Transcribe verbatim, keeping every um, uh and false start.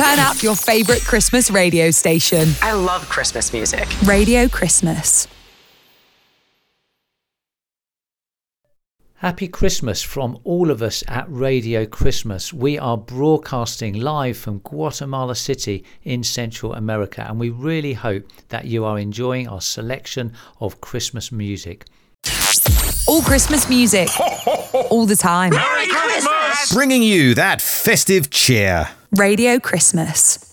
Turn up your favourite Christmas radio station. I love Christmas music. Radio Christmas. Happy Christmas from all of us at Radio Christmas. We are broadcasting live from Guatemala City in Central America, and we really hope that you are enjoying our selection of Christmas music. All Christmas music, all the time. Merry Christmas! Bringing you that festive cheer. Radio Christmas.